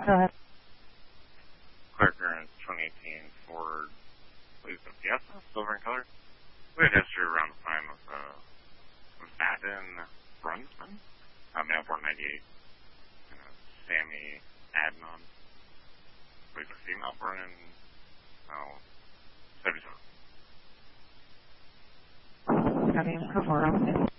Go ahead. Clear current 2018 Ford, what is it, Fiesta, silver in color. We had history around the time of Madden Brunsman, male born 98, Sammy Adnan, who's a female born in 77. How do you score?